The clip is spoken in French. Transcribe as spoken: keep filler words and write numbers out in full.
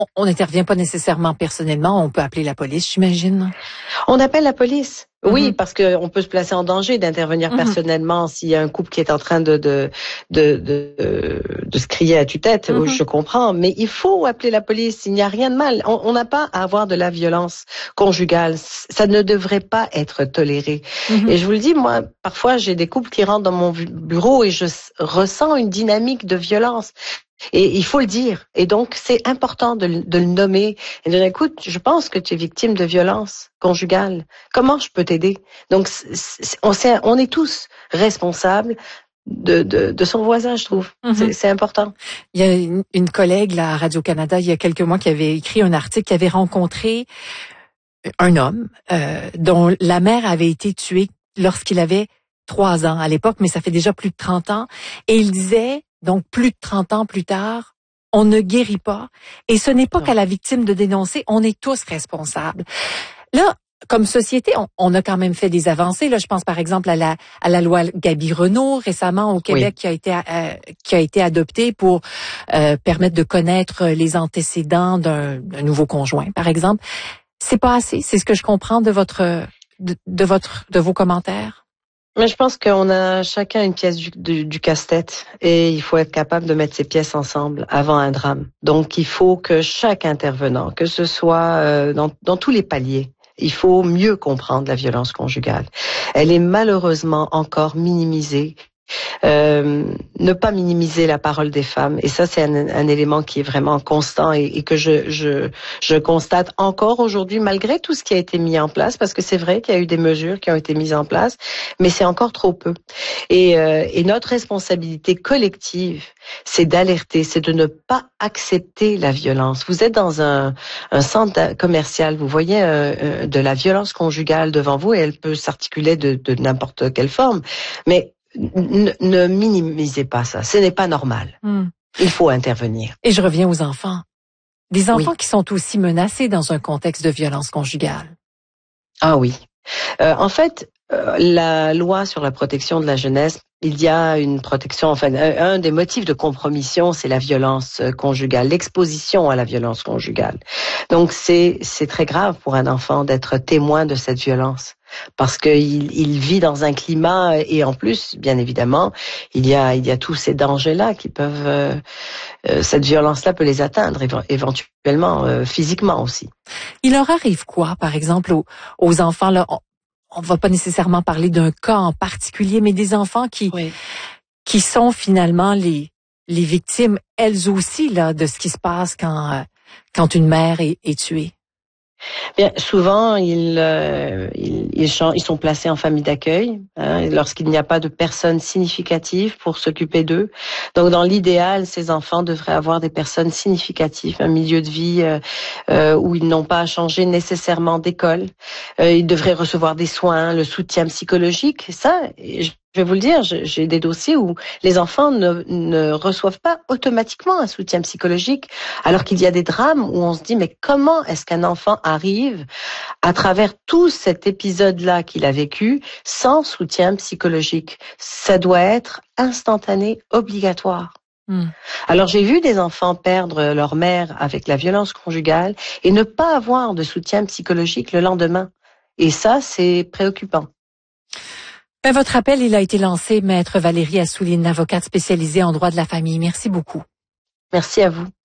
on n'intervient pas nécessairement personnellement, on peut appeler la police, j'imagine. On appelle la police. Oui, Mm-hmm. parce que on peut se placer en danger d'intervenir mm-hmm. personnellement s'il y a un couple qui est en train de de de de, de se crier à tue-tête. Mm-hmm. Je comprends, mais il faut appeler la police. Il n'y a rien de mal. On n'a pas à avoir de la violence conjugale. Ça ne devrait pas être toléré. Mm-hmm. Et je vous le dis, moi, parfois j'ai des couples qui rentrent dans mon bureau et je ressens une dynamique de violence. Et il faut le dire. Et donc, c'est important de, de le nommer et de dire, écoute, je pense que tu es victime de violence conjugale. Comment je peux t'aider? Donc, c'est, on, est, on est tous responsables de, de, de son voisin, je trouve. Mm-hmm. C'est, c'est important. Il y a une, une collègue là, à Radio-Canada, il y a quelques mois, qui avait écrit un article, qui avait rencontré un homme euh, dont la mère avait été tuée lorsqu'il avait trois ans à l'époque, mais ça fait déjà plus de trente ans. Et il disait... Donc, plus de trente ans plus tard, on ne guérit pas. Et ce n'est pas non. qu'à la victime de dénoncer, on est tous responsables. Là, comme société, on, on a quand même fait des avancées. Là, je pense par exemple à la, à la loi Gabi-Renault récemment au Québec, oui. qui a été euh, qui a été adoptée pour euh, permettre de connaître les antécédents d'un, d'un nouveau conjoint, par exemple. C'est pas assez. C'est ce que je comprends de votre de, de votre de vos commentaires. Mais je pense qu'on a chacun une pièce du, du, du casse-tête et il faut être capable de mettre ces pièces ensemble avant un drame. Donc, il faut que chaque intervenant, que ce soit euh, dans, dans tous les paliers, il faut mieux comprendre la violence conjugale. Elle est malheureusement encore minimisée. Euh, ne pas minimiser la parole des femmes, et ça c'est un, un élément qui est vraiment constant et, et que je, je, je constate encore aujourd'hui malgré tout ce qui a été mis en place, parce que c'est vrai qu'il y a eu des mesures qui ont été mises en place, mais c'est encore trop peu. Et, euh, et notre responsabilité collective, c'est d'alerter, c'est de ne pas accepter la violence. Vous êtes dans un, un centre commercial, vous voyez euh, de la violence conjugale devant vous et elle peut s'articuler de, de n'importe quelle forme, mais Ne, ne minimisez pas ça, ce n'est pas normal. Mm. Il faut intervenir. Et je reviens aux enfants. Des enfants oui. qui sont aussi menacés dans un contexte de violence conjugale. Ah oui. Euh, en fait, euh, la loi sur la protection de la jeunesse, il y a une protection, enfin, un, un des motifs de compromission, c'est la violence conjugale, l'exposition à la violence conjugale. Donc, c'est, c'est très grave pour un enfant d'être témoin de cette violence. Parce qu'il il vit dans un climat et en plus, bien évidemment, il y a il y a tous ces dangers-là qui peuvent euh, euh, cette violence-là peut les atteindre éventuellement euh, physiquement aussi. Il leur arrive quoi, par exemple, aux, aux enfants là? On, on va pas nécessairement parler d'un cas en particulier, mais des enfants qui oui. qui sont finalement les les victimes elles aussi là de ce qui se passe quand euh, quand une mère est, est tuée. Bien, souvent, ils, euh, ils, ils, ils sont placés en famille d'accueil hein, lorsqu'il n'y a pas de personnes significatives pour s'occuper d'eux. Donc, dans l'idéal, ces enfants devraient avoir des personnes significatives, un milieu de vie euh, euh, où ils n'ont pas à changer nécessairement d'école. Euh, ils devraient recevoir des soins, le soutien psychologique. Ça, je Je vais vous le dire, j'ai des dossiers où les enfants ne, ne reçoivent pas automatiquement un soutien psychologique, alors qu'il y a des drames où on se dit, mais comment est-ce qu'un enfant arrive à travers tout cet épisode-là qu'il a vécu sans soutien psychologique? Ça doit être instantané, obligatoire. Mmh. Alors j'ai vu des enfants perdre leur mère avec la violence conjugale et ne pas avoir de soutien psychologique le lendemain. Et ça, c'est préoccupant. Ben, votre appel, il a été lancé, Maître Valérie Assouline, avocate spécialisée en droit de la famille. Merci beaucoup. Merci à vous.